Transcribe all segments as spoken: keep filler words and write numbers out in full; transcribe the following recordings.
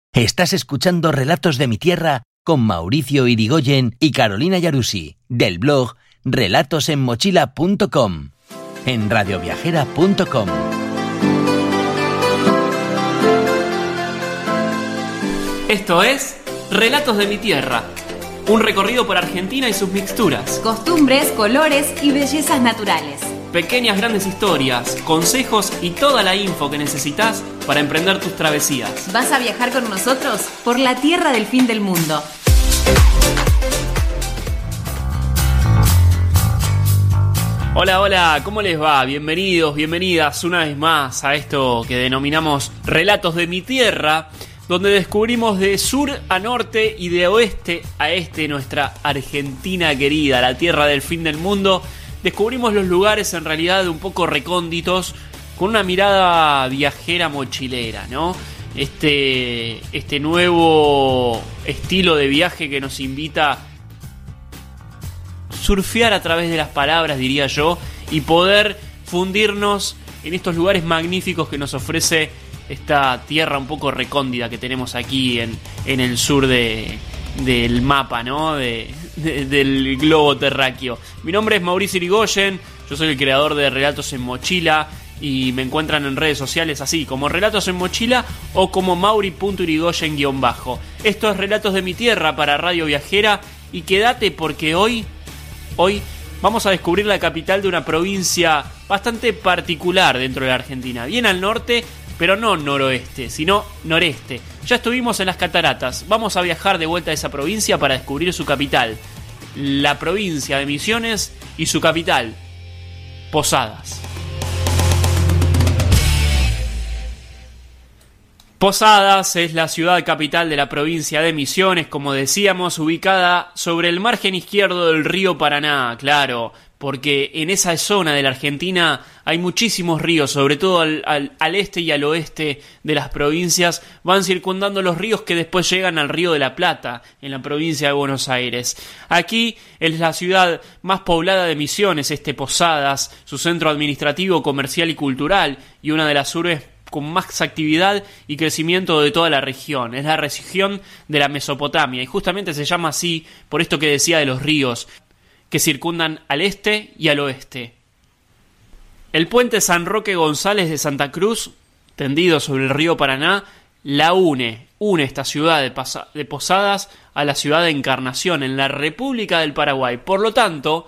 Estás escuchando Relatos de mi Tierra con Mauricio Irigoyen y Carolina Yarussi, del blog relatos en mochila punto com, en radio viajera punto com. Esto es Relatos de mi Tierra, un recorrido por Argentina y sus mixturas, costumbres, colores y bellezas naturales. Pequeñas grandes historias, consejos y toda la info que necesitas para emprender tus travesías. ¿Vas a viajar con nosotros por la tierra del fin del mundo? Hola, hola, ¿cómo les va? Bienvenidos, bienvenidas una vez más a esto que denominamos Relatos de mi Tierra, donde descubrimos de sur a norte y de oeste a este nuestra Argentina querida, la tierra del fin del mundo. Descubrimos los lugares en realidad un poco recónditos, con una mirada viajera mochilera, ¿no? Este, este nuevo estilo de viaje que nos invita a surfear a través de las palabras, diría yo, y poder fundirnos en estos lugares magníficos que nos ofrece esta tierra un poco recóndita que tenemos aquí en, en el sur de, del mapa, ¿no? De, de, del globo terráqueo. Mi nombre es Mauricio Irigoyen, yo soy el creador de Relatos en Mochila y me encuentran en redes sociales así, como Relatos en Mochila o como mauri punto irigoyen guión bajo. Esto es Relatos de mi Tierra para Radio Viajera y quédate porque hoy, hoy vamos a descubrir la capital de una provincia bastante particular dentro de la Argentina, bien al norte, pero no noroeste, sino noreste. Ya estuvimos en las cataratas, vamos a viajar de vuelta a esa provincia para descubrir su capital, la provincia de Misiones y su capital, Posadas. Posadas es la ciudad capital de la provincia de Misiones, como decíamos, ubicada sobre el margen izquierdo del río Paraná, claro, porque en esa zona de la Argentina hay muchísimos ríos, sobre todo al, al, al este y al oeste de las provincias, van circundando los ríos que después llegan al Río de la Plata, en la provincia de Buenos Aires. Aquí es la ciudad más poblada de Misiones, este Posadas, su centro administrativo, comercial y cultural, y una de las urbes con más actividad y crecimiento de toda la región. Es la región de la Mesopotamia, y justamente se llama así por esto que decía de los ríos, que circundan al este y al oeste. El puente San Roque González de Santa Cruz, tendido sobre el río Paraná, la une, une esta ciudad de, Pasa- de Posadas a la ciudad de Encarnación, en la República del Paraguay. Por lo tanto,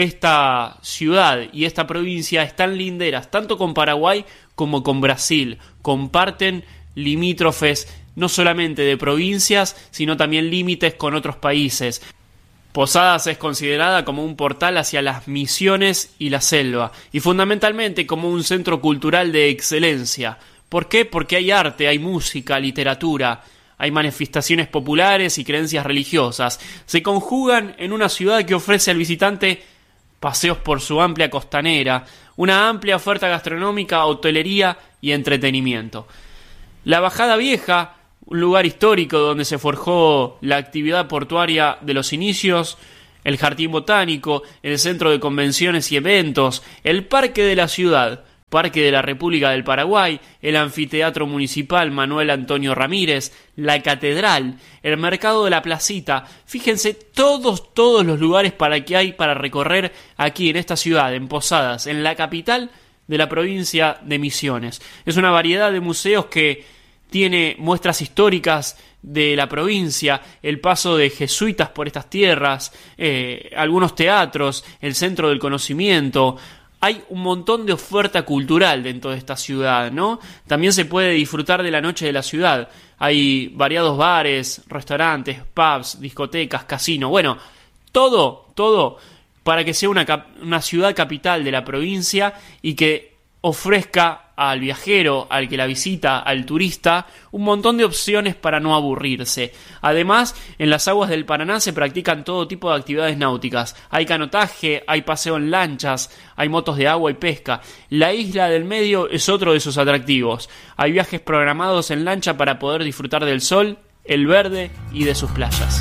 esta ciudad y esta provincia están linderas tanto con Paraguay como con Brasil. Comparten limítrofes no solamente de provincias, sino también límites con otros países. Posadas es considerada como un portal hacia las Misiones y la selva, y fundamentalmente como un centro cultural de excelencia. ¿Por qué? Porque hay arte, hay música, literatura, hay manifestaciones populares y creencias religiosas. Se conjugan en una ciudad que ofrece al visitante paseos por su amplia costanera, una amplia oferta gastronómica, hotelería y entretenimiento. La Bajada Vieja, un lugar histórico donde se forjó la actividad portuaria de los inicios, el Jardín Botánico, el Centro de Convenciones y Eventos, el Parque de la Ciudad, Parque de la República del Paraguay, el Anfiteatro Municipal Manuel Antonio Ramírez, la Catedral, el Mercado de la Placita. Fíjense todos, todos los lugares para que hay para recorrer aquí en esta ciudad, en Posadas, en la capital de la provincia de Misiones. Es una variedad de museos que tiene muestras históricas de la provincia, el paso de jesuitas por estas tierras, eh, algunos teatros, el Centro del Conocimiento. Hay un montón de oferta cultural dentro de esta ciudad, ¿no? También se puede disfrutar de la noche de la ciudad. Hay variados bares, restaurantes, pubs, discotecas, casinos. Bueno, todo, todo para que sea una, cap- una ciudad capital de la provincia y que ofrezca al viajero, al que la visita, al turista, un montón de opciones para no aburrirse. Además, en las aguas del Paraná se practican todo tipo de actividades náuticas. Hay canotaje, hay paseo en lanchas, hay motos de agua y pesca. La isla del medio es otro de sus atractivos. Hay viajes programados en lancha para poder disfrutar del sol, el verde y de sus playas.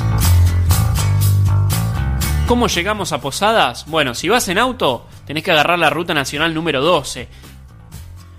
¿Cómo llegamos a Posadas? Bueno, si vas en auto, tenés que agarrar la ruta nacional número doce.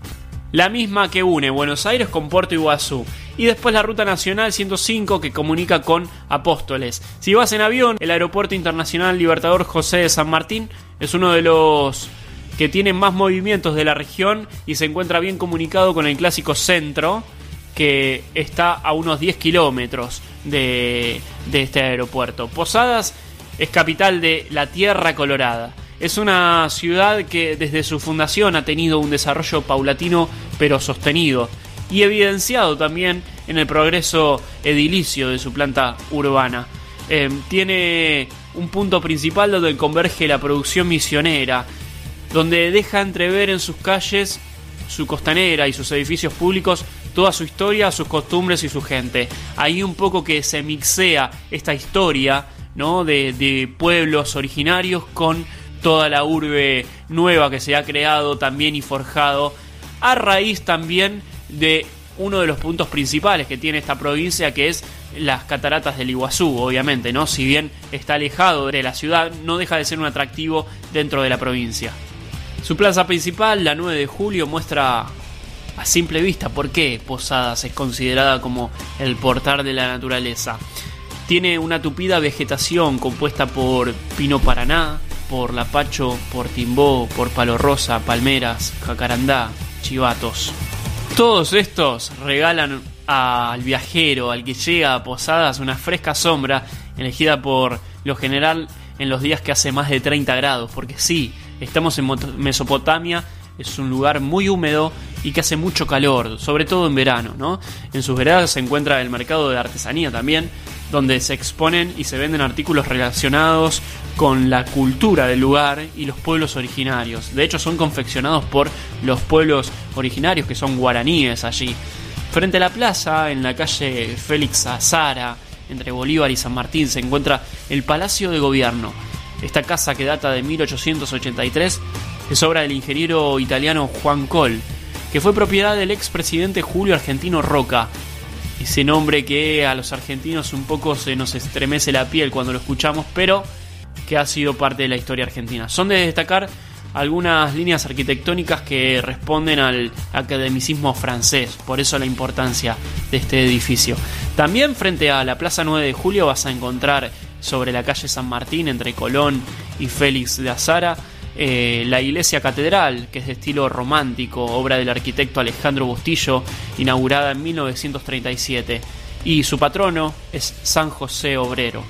la misma que une Buenos Aires con Puerto Iguazú. Y después la ruta nacional ciento cinco que comunica con Apóstoles. Si vas en avión, el Aeropuerto Internacional Libertador José de San Martín es uno de los que tiene más movimientos de la región y se encuentra bien comunicado con el clásico centro, que está a unos diez kilómetros de, de este aeropuerto. Posadas es capital de la Tierra Colorada. Es una ciudad que desde su fundación ha tenido un desarrollo paulatino pero sostenido y evidenciado también en el progreso edilicio de su planta urbana. Eh, tiene un punto principal donde converge la producción misionera, donde deja entrever en sus calles, su costanera y sus edificios públicos toda su historia, sus costumbres y su gente. Ahí un poco que se mixea esta historia, ¿no?, de, de pueblos originarios con toda la urbe nueva que se ha creado también y forjado a raíz también de uno de los puntos principales que tiene esta provincia, que es las cataratas del Iguazú, obviamente, ¿no? Si bien está alejado de la ciudad, no deja de ser un atractivo dentro de la provincia. Su plaza principal, la nueve de julio, muestra a simple vista por qué Posadas es considerada como el portal de la naturaleza. Tiene una tupida vegetación compuesta por pino paraná, por lapacho, por timbó, por palo rosa, palmeras, jacarandá, chivatos. Todos estos regalan al viajero, al que llega a Posadas, una fresca sombra elegida por lo general en los días que hace más de treinta grados, porque sí, estamos en Mesopotamia, es un lugar muy húmedo y que hace mucho calor, sobre todo en verano, ¿no? En sus veredas se encuentra el mercado de artesanía también, donde se exponen y se venden artículos relacionados con la cultura del lugar y los pueblos originarios. De hecho, son confeccionados por los pueblos originarios, que son guaraníes allí. Frente a la plaza, en la calle Félix Azara, entre Bolívar y San Martín, se encuentra el Palacio de Gobierno. Esta casa, que data de mil ochocientos ochenta y tres, es obra del ingeniero italiano Juan Coll, que fue propiedad del expresidente Julio Argentino Roca. Ese nombre que a los argentinos un poco se nos estremece la piel cuando lo escuchamos, pero que ha sido parte de la historia argentina. Son de destacar algunas líneas arquitectónicas que responden al academicismo francés, por eso la importancia de este edificio. También frente a la Plaza nueve de julio vas a encontrar sobre la calle San Martín, entre Colón y Félix de Azara, eh, la iglesia catedral, que es de estilo romántico, obra del arquitecto Alejandro Bustillo, inaugurada en mil novecientos treinta y siete, y su patrono es San José Obrero.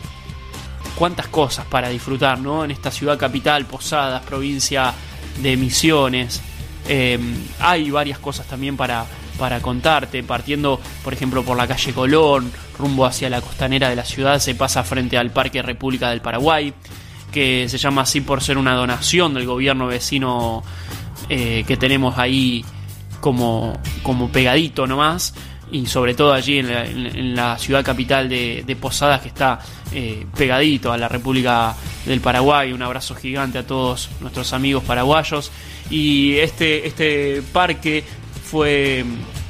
Cuántas cosas para disfrutar, ¿no?, en esta ciudad capital, Posadas, provincia de Misiones. Eh, hay varias cosas también para, para contarte, partiendo por ejemplo por la calle Colón, rumbo hacia la costanera de la ciudad, se pasa frente al Parque República del Paraguay, que se llama así por ser una donación del gobierno vecino eh, que tenemos ahí como, como pegadito nomás, y sobre todo allí en la, en, en la ciudad capital de, de Posadas, que está eh, pegadito a la República del Paraguay. Un abrazo gigante a todos nuestros amigos paraguayos. Y este, este parque fue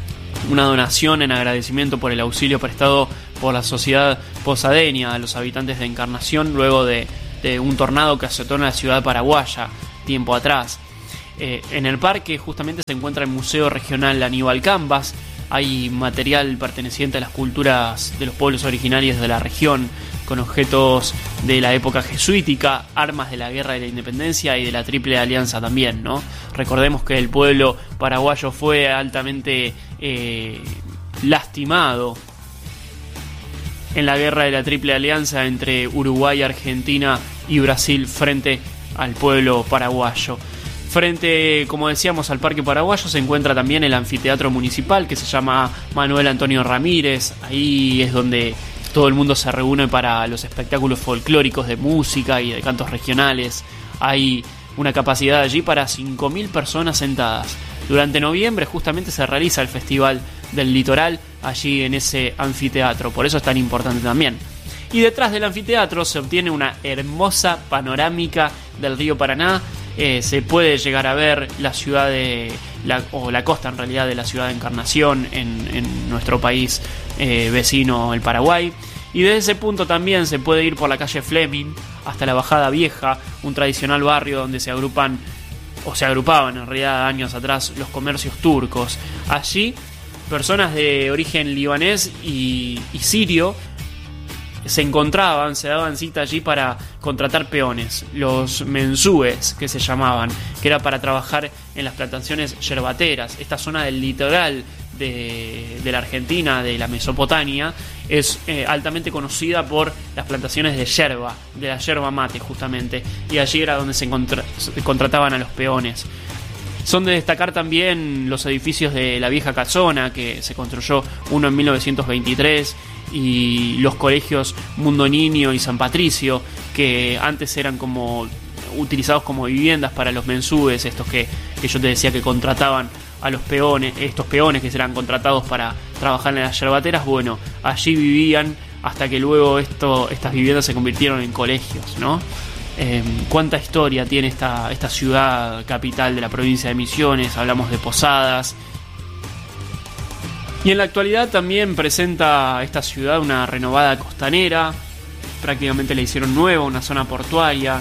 una donación en agradecimiento por el auxilio prestado por la sociedad posadeña a los habitantes de Encarnación luego de, de un tornado que azotó en la ciudad paraguaya tiempo atrás. Eh, en el parque justamente se encuentra el Museo Regional Aníbal Cambas. Hay material perteneciente a las culturas de los pueblos originarios de la región, con objetos de la época jesuítica, armas de la Guerra de la Independencia y de la Triple Alianza también, ¿no? Recordemos que el pueblo paraguayo fue altamente eh, lastimado en la Guerra de la Triple Alianza entre Uruguay, Argentina y Brasil frente al pueblo paraguayo. Frente, como decíamos, al Parque Paraguayo se encuentra también el anfiteatro municipal, que se llama Manuel Antonio Ramírez. Ahí es donde todo el mundo se reúne para los espectáculos folclóricos de música y de cantos regionales. Hay una capacidad allí para cinco mil personas sentadas. Durante noviembre justamente se realiza el Festival del Litoral allí en ese anfiteatro, por eso es tan importante también. Y detrás del anfiteatro se obtiene una hermosa panorámica del río Paraná. Eh, se puede llegar a ver la ciudad de la, o la costa en realidad de la ciudad de Encarnación en, en nuestro país eh, vecino, el Paraguay. Y desde ese punto también se puede ir por la calle Fleming hasta la Bajada Vieja, un tradicional barrio donde se agrupan o se agrupaban en realidad años atrás, los comercios turcos. Allí, personas de origen libanés y, y sirio se encontraban, se daban cita allí para contratar peones, los mensúes que se llamaban, que era para trabajar en las plantaciones yerbateras. Esta zona del litoral de, de la Argentina, de la Mesopotamia, es eh, altamente conocida por las plantaciones de yerba, de la yerba mate justamente, y allí era donde se, encontra- se contrataban a los peones. Son de destacar también los edificios de la vieja casona, que se construyó uno en mil novecientos veintitrés, y los colegios Mundo Niño y San Patricio, que antes eran como utilizados como viviendas para los mensúes, estos que, que yo te decía que contrataban a los peones, estos peones que serán contratados para trabajar en las yerbateras. Bueno, allí vivían hasta que luego esto, estas viviendas se convirtieron en colegios, ¿no? Eh, cuánta historia tiene esta, esta ciudad capital de la provincia de Misiones. Hablamos de Posadas. Y en la actualidad también presenta esta ciudad una renovada costanera, prácticamente la hicieron nueva, una zona portuaria,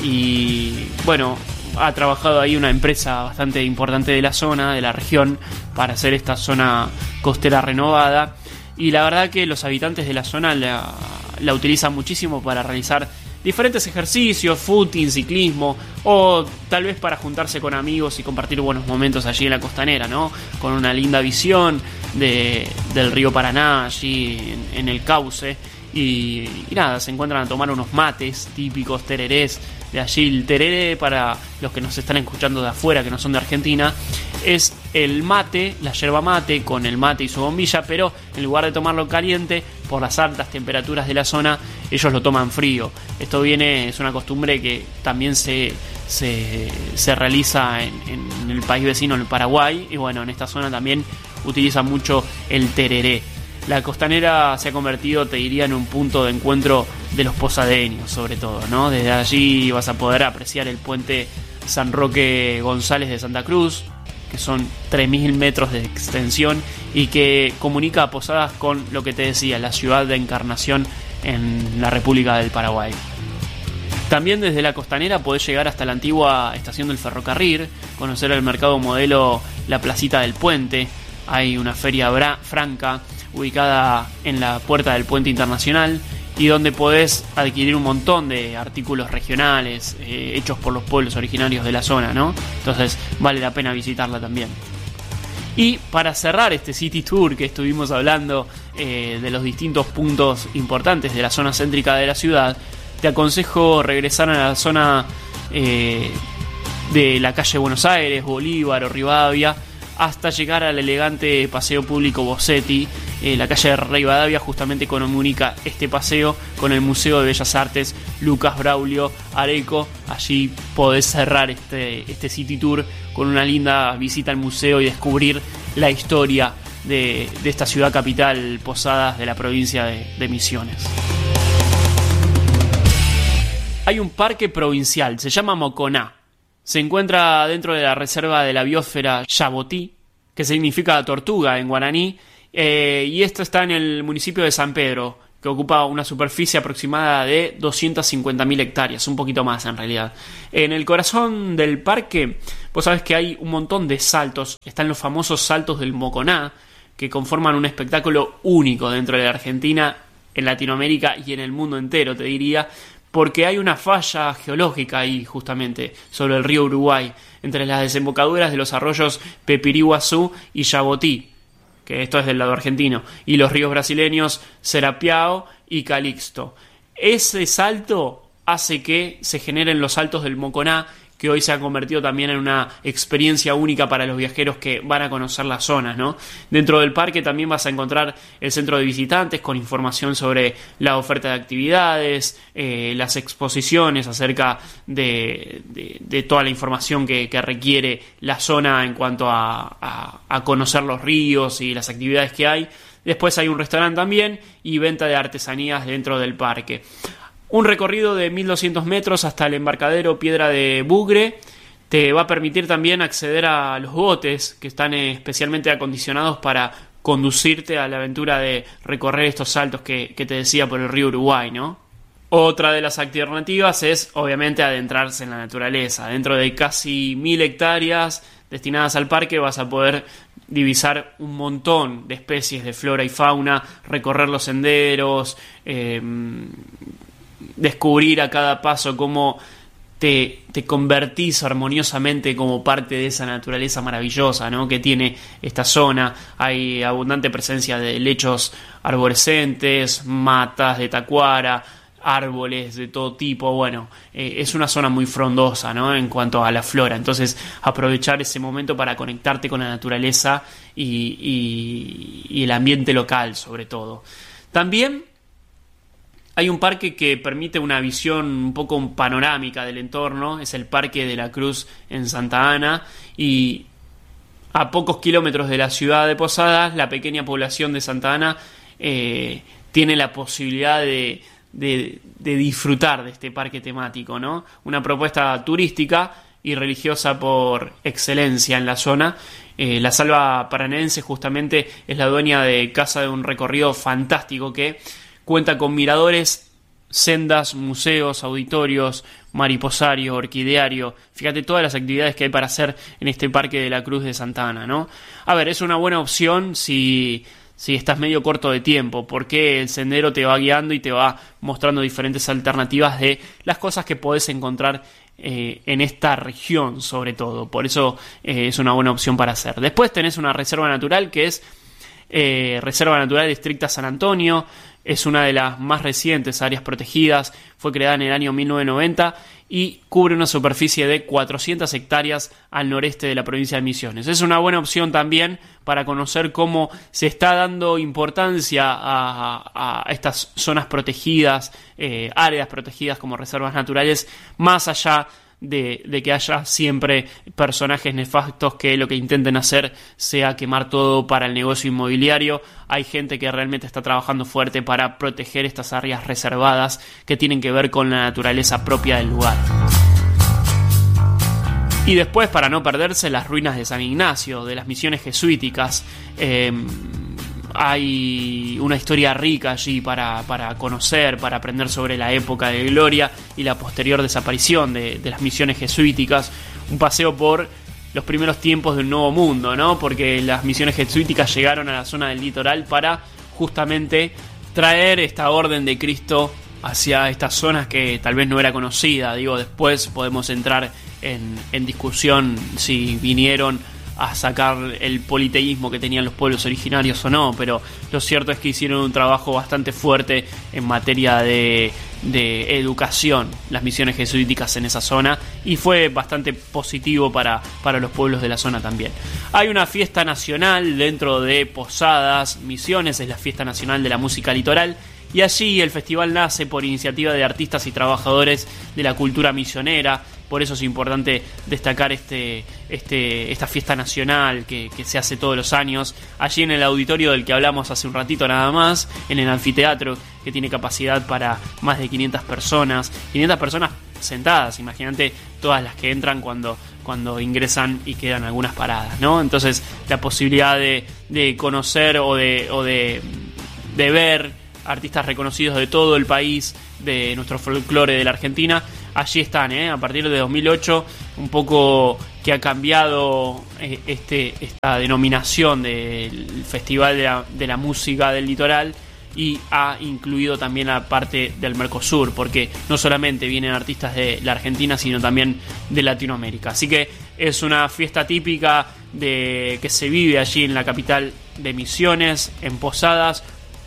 y bueno, ha trabajado ahí una empresa bastante importante de la zona, de la región, para hacer esta zona costera renovada, y la verdad que los habitantes de la zona la, la utilizan muchísimo para realizar diferentes ejercicios, footing, ciclismo, o tal vez para juntarse con amigos y compartir buenos momentos allí en la costanera, ¿no? Con una linda visión de, del río Paraná allí en, en el cauce. Y, y nada, se encuentran a tomar unos mates típicos, tererés de allí. El tereré, para los que nos están escuchando de afuera, que no son de Argentina, es el mate, la yerba mate con el mate y su bombilla, pero en lugar de tomarlo caliente, por las altas temperaturas de la zona, ellos lo toman frío. Esto viene, es una costumbre que también se, se, se realiza en, en el país vecino, en el Paraguay, y bueno, en esta zona también utilizan mucho el tereré. La costanera se ha convertido, te diría, en un punto de encuentro de los posadeños, sobre todo, ¿no? Desde allí vas a poder apreciar el puente San Roque González de Santa Cruz, que son tres mil metros de extensión y que comunica a Posadas con lo que te decía, la ciudad de Encarnación en la República del Paraguay. También desde la costanera podés llegar hasta la antigua estación del ferrocarril, conocer el mercado modelo La Placita del Puente. Hay una feria bra- franca ubicada en la puerta del Puente Internacional, y donde podés adquirir un montón de artículos regionales eh, hechos por los pueblos originarios de la zona, ¿no? Entonces vale la pena visitarla también. Y para cerrar este City Tour que estuvimos hablando eh, de los distintos puntos importantes de la zona céntrica de la ciudad, te aconsejo regresar a la zona eh, de la calle Buenos Aires, Bolívar o Rivadavia, hasta llegar al elegante paseo público Bossetti. Eh, la calle de Rivadavia justamente comunica este paseo con el Museo de Bellas Artes Lucas Braulio Areco. Allí podés cerrar este, este City Tour con una linda visita al museo y descubrir la historia de, de esta ciudad capital, Posadas, de la provincia de, de Misiones. Hay un parque provincial, se llama Moconá. Se encuentra dentro de la reserva de la biosfera Yabotí, que significa tortuga en guaraní, eh, y esto está en el municipio de San Pedro, que ocupa una superficie aproximada de doscientas cincuenta mil hectáreas, un poquito más en realidad. En el corazón del parque, vos sabés que hay un montón de saltos. Están los famosos saltos del Moconá, que conforman un espectáculo único dentro de la Argentina, en Latinoamérica y en el mundo entero, te diría, porque hay una falla geológica ahí justamente sobre el río Uruguay, entre las desembocaduras de los arroyos Pepiriguazú y Yabotí, que esto es del lado argentino, y los ríos brasileños Serapiao y Calixto. Ese salto hace que se generen los saltos del Moconá, que hoy se ha convertido también en una experiencia única para los viajeros que van a conocer las zonas, ¿no? Dentro del parque también vas a encontrar el centro de visitantes con información sobre la oferta de actividades, eh, las exposiciones acerca de, de, de toda la información que, que requiere la zona en cuanto a, a, a conocer los ríos y las actividades que hay. Después hay un restaurante también y venta de artesanías dentro del parque. Un recorrido de mil doscientos metros hasta el embarcadero Piedra de Bugre te va a permitir también acceder a los botes que están especialmente acondicionados para conducirte a la aventura de recorrer estos saltos que, que te decía por el río Uruguay, ¿no? Otra de las alternativas es, obviamente, adentrarse en la naturaleza. Dentro de casi mil hectáreas destinadas al parque vas a poder divisar un montón de especies de flora y fauna, recorrer los senderos, eh, descubrir a cada paso cómo te, te convertís armoniosamente como parte de esa naturaleza maravillosa, ¿no?, que tiene esta zona. Hay abundante presencia de lechos arborescentes, matas de tacuara, árboles de todo tipo. Bueno, eh, es una zona muy frondosa, ¿no?, en cuanto a la flora. Entonces, aprovechar ese momento para conectarte con la naturaleza y, y, y el ambiente local, sobre todo. También hay un parque que permite una visión un poco panorámica del entorno. Es el Parque de la Cruz en Santa Ana, y a pocos kilómetros de la ciudad de Posadas, la pequeña población de Santa Ana eh, tiene la posibilidad de De, de disfrutar de este parque temático, ¿no? Una propuesta turística y religiosa por excelencia en la zona. Eh, la Salva Paranaense justamente es la dueña de Casa de un Recorrido fantástico que cuenta con miradores, sendas, museos, auditorios, mariposario, orquideario. Fíjate todas las actividades que hay para hacer en este Parque de la Cruz de Santa Ana, ¿no? A ver, es una buena opción si... si estás medio corto de tiempo, porque el sendero te va guiando y te va mostrando diferentes alternativas de las cosas que podés encontrar eh, en esta región, sobre todo. Por eso eh, es una buena opción para hacer. Después tenés una reserva natural que es eh, Reserva Natural Districta San Antonio. Es una de las más recientes áreas protegidas. Fue creada en el año mil novecientos noventa y cubre una superficie de cuatrocientas hectáreas al noreste de la provincia de Misiones. Es una buena opción también para conocer cómo se está dando importancia a, a estas zonas protegidas, eh, áreas protegidas como reservas naturales, más allá De, de que haya siempre personajes nefastos que lo que intenten hacer sea quemar todo para el negocio inmobiliario. Hay gente que realmente está trabajando fuerte para proteger estas áreas reservadas que tienen que ver con la naturaleza propia del lugar. Y después, para no perderse, las ruinas de San Ignacio, de las misiones jesuíticas. Eh, Hay una historia rica allí para, para conocer, para aprender sobre la época de gloria y la posterior desaparición de, de las misiones jesuíticas. Un paseo por los primeros tiempos del Nuevo Mundo, ¿no? Porque las misiones jesuíticas llegaron a la zona del litoral para justamente traer esta orden de Cristo hacia estas zonas que tal vez no era conocida. Digo, después podemos entrar en, en discusión si vinieron a sacar el politeísmo que tenían los pueblos originarios o no, pero lo cierto es que hicieron un trabajo bastante fuerte en materia de, de educación, las misiones jesuíticas en esa zona, y fue bastante positivo para, para los pueblos de la zona también. Hay una fiesta nacional dentro de Posadas Misiones, es la fiesta nacional de la música litoral, y allí el festival nace por iniciativa de artistas y trabajadores de la cultura misionera. Por eso es importante destacar este, este, esta fiesta nacional que, que se hace todos los años, allí en el auditorio del que hablamos hace un ratito nada más, en el anfiteatro, que tiene capacidad para más de quinientas personas, quinientas personas sentadas. Imagínate todas las que entran cuando, cuando ingresan y quedan algunas paradas, ¿no? Entonces la posibilidad de, de conocer o de, o de, de ver artistas reconocidos de todo el país, de nuestro folclore de la Argentina, allí están, ¿eh? A partir de dos mil ocho, un poco que ha cambiado eh, este, esta denominación del Festival de la, de la Música del Litoral, y ha incluido también la parte del Mercosur, porque no solamente vienen artistas de la Argentina, sino también de Latinoamérica. Así que es una fiesta típica de que se vive allí en la capital de Misiones, en Posadas.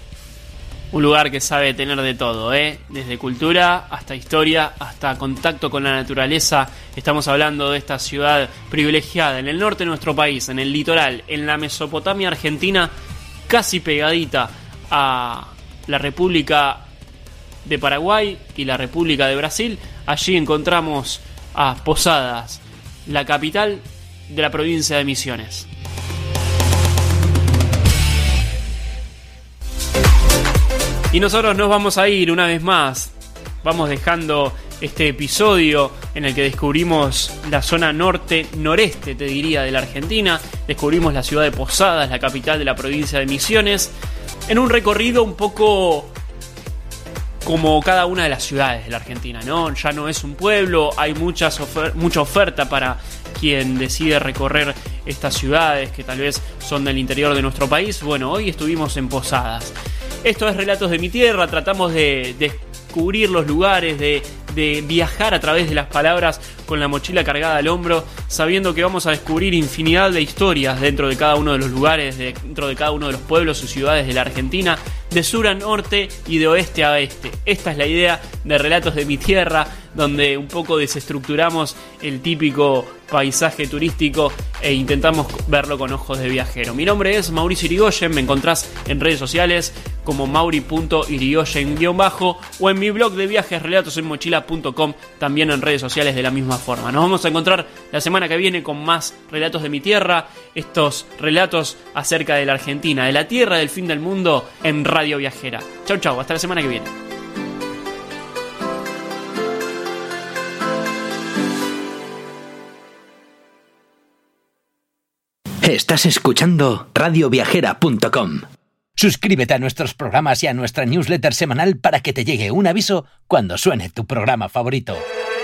Un lugar que sabe tener de todo, ¿eh? Desde cultura hasta historia, hasta contacto con la naturaleza. Estamos hablando de esta ciudad privilegiada en el norte de nuestro país, en el litoral, en la Mesopotamia argentina, casi pegadita a la República de Paraguay y la República de Brasil. Allí encontramos a Posadas, la capital de la provincia de Misiones. Y nosotros nos vamos a ir una vez más. Vamos dejando este episodio en el que descubrimos la zona norte-noreste, te diría, de la Argentina. Descubrimos la ciudad de Posadas, la capital de la provincia de Misiones, en un recorrido un poco como cada una de las ciudades de la Argentina, ¿no? Ya no es un pueblo, hay muchas ofer- mucha oferta para quien decide recorrer estas ciudades que tal vez son del interior de nuestro país. Bueno, hoy estuvimos en Posadas. Esto es Relatos de mi Tierra, tratamos de, de descubrir los lugares, de, de viajar a través de las palabras con la mochila cargada al hombro, sabiendo que vamos a descubrir infinidad de historias dentro de cada uno de los lugares, dentro de cada uno de los pueblos y ciudades de la Argentina, de sur a norte y de oeste a oeste. Esta es la idea de Relatos de mi Tierra, donde un poco desestructuramos el típico paisaje turístico e intentamos verlo con ojos de viajero. Mi nombre es Mauricio Irigoyen, me encontrás en redes sociales como mauri punto irigoyen guión bajo o en mi blog de viajes relatos en mochila punto com, también en redes sociales de la misma forma. Nos vamos a encontrar la semana que viene con más Relatos de mi Tierra, estos relatos acerca de la Argentina, de la tierra del fin del mundo en Radio Viajera. Chau chau, hasta la semana que viene. Estás escuchando radio viajera punto com. Suscríbete a nuestros programas y a nuestra newsletter semanal para que te llegue un aviso cuando suene tu programa favorito.